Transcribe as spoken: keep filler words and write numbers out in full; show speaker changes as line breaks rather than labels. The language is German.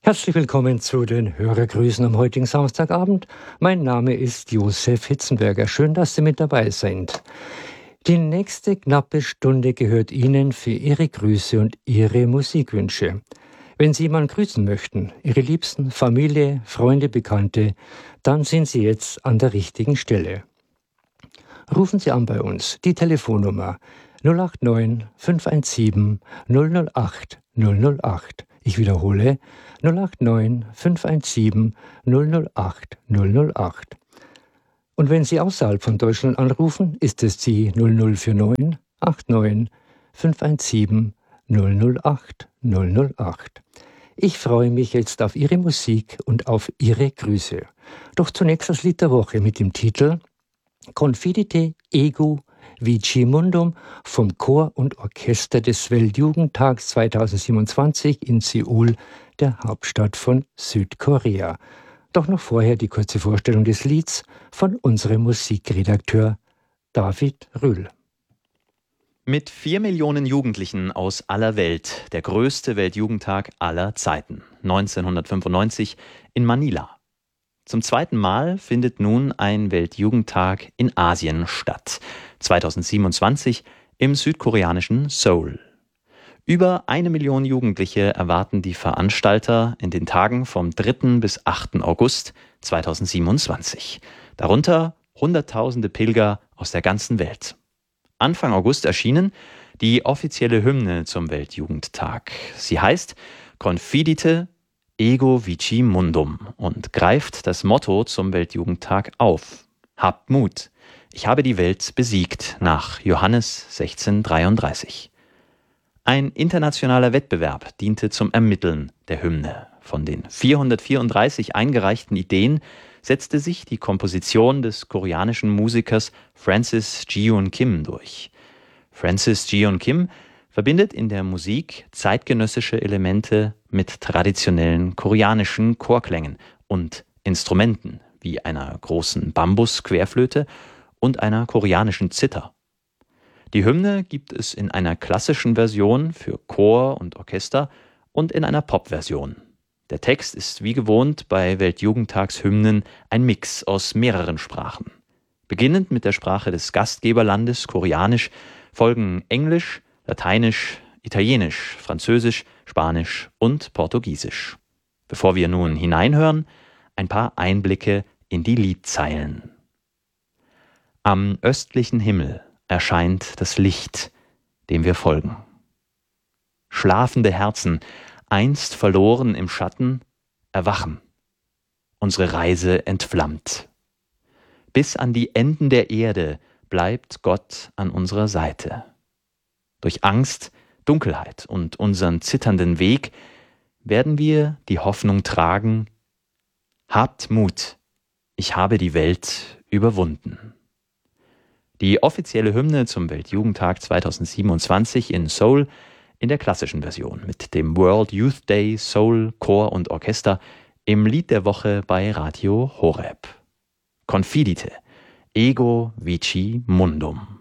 Herzlich willkommen zu den Hörergrüßen am heutigen Samstagabend. Mein Name ist Josef Hitzenberger. Schön, dass Sie mit dabei sind. Die nächste knappe Stunde gehört Ihnen für Ihre Grüße und Ihre Musikwünsche. Wenn Sie jemanden grüßen möchten, Ihre Liebsten, Familie, Freunde, Bekannte, dann sind Sie jetzt an der richtigen Stelle. Rufen Sie an bei uns. Die Telefonnummer null acht neun fünf eins sieben null null acht null null acht. Ich wiederhole null acht neun fünf eins sieben null null acht null null acht. Und wenn Sie außerhalb von Deutschland anrufen, ist es die null null vier neun acht neun fünf eins sieben null null acht null null acht. Ich freue mich jetzt auf Ihre Musik und auf Ihre Grüße. Doch zunächst das Lied der Woche mit dem Titel Confidite ego vici mundum vom Chor und Orchester des Weltjugendtags zweitausendsiebenundzwanzig in Seoul, der Hauptstadt von Südkorea. Doch noch vorher die kurze Vorstellung des Lieds von unserem Musikredakteur David Rühl.
Mit vier Millionen Jugendlichen aus aller Welt, der größte Weltjugendtag aller Zeiten, neunzehnhundertfünfundneunzig in Manila. Zum zweiten Mal findet nun ein Weltjugendtag in Asien statt, zweitausendsiebenundzwanzig im südkoreanischen Seoul. Über eine Million Jugendliche erwarten die Veranstalter in den Tagen vom dritten bis achten August zweitausendsiebenundzwanzig. Darunter Hunderttausende Pilger aus der ganzen Welt. Anfang August erschienen die offizielle Hymne zum Weltjugendtag. Sie heißt Confidite ego vici mundum und greift das Motto zum Weltjugendtag auf. Habt Mut, ich habe die Welt besiegt, nach Johannes sechzehn dreiunddreißig. Ein internationaler Wettbewerb diente zum Ermitteln der Hymne. Von den vierhundertvierunddreißig eingereichten Ideen setzte sich die Komposition des koreanischen Musikers Francis Jeon Kim durch. Francis Jeon Kim verbindet in der Musik zeitgenössische Elemente mit traditionellen koreanischen Chorklängen und Instrumenten wie einer großen Bambus-Querflöte und einer koreanischen Zither. Die Hymne gibt es in einer klassischen Version für Chor und Orchester und in einer Popversion. Der Text ist wie gewohnt bei Weltjugendtagshymnen ein Mix aus mehreren Sprachen. Beginnend mit der Sprache des Gastgeberlandes Koreanisch folgen Englisch, Lateinisch, Italienisch, Französisch, Spanisch und Portugiesisch. Bevor wir nun hineinhören, ein paar Einblicke in die Liedzeilen. Am östlichen Himmel erscheint das Licht, dem wir folgen. Schlafende Herzen, einst verloren im Schatten, erwachen. Unsere Reise entflammt. Bis an die Enden der Erde bleibt Gott an unserer Seite. Durch Angst, Dunkelheit und unseren zitternden Weg werden wir die Hoffnung tragen: Habt Mut, ich habe die Welt überwunden. Die offizielle Hymne zum Weltjugendtag zweitausendsiebenundzwanzig in Seoul in der klassischen Version mit dem World Youth Day Seoul Chor und Orchester im Lied der Woche bei Radio Horeb. Confidite ego vici mundum.